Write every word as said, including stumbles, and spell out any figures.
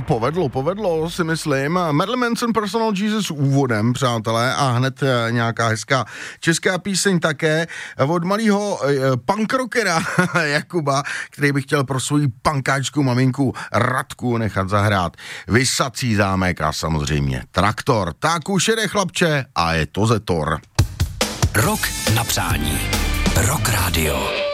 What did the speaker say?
povedlo, povedlo, si myslím. Marilyn Manson, Personal Jesus úvodem, přátelé, a hned nějaká hezká česká píseň také od malého punkrockera Jakuba, který by chtěl pro svoji punkáčku maminku Radku nechat zahrát Vysací zámek a samozřejmě traktor. Tak už jede, chlapče, a je to Zetor. Rok na přání. Rock Radio.